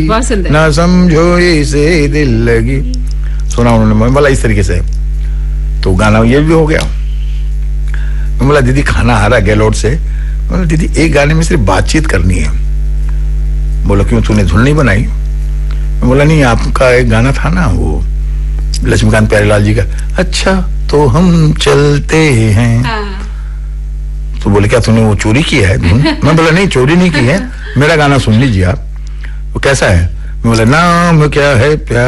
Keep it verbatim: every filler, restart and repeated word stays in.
बहुत सुंदर। ना समझो इसे दिल लगी, सुना उन्होंने। मैं बोला इस तरीके से, तो गाना ये भी हो गया। मैं बोला दीदी खाना आ रहा है गैलोड से। मैं बोला दीदी एक गाने में सिर्फ बातचीत करनी है। बोला क्यों, तूने धुन नहीं बनाई? मैं बोला नहीं, आपका एक गाना था ना वो लक्ष्मीकांत प्यारेलाल जी का, अच्छा तो हम चलते हैं। हाँ। तो बोले क्या तूने वो चोरी की है धुन? मैं बोला नहीं, चोरी नहीं की है, मेरा गाना सुन लीजिए आप। वो कैसा है? मैं बोला नाम क्या है प्यार